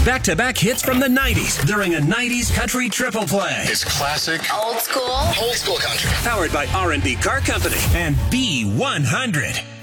back-to-back hits from the 90s during a 90s country triple play. It's classic. Old school Old school country. Powered by R&B Car Company and B100.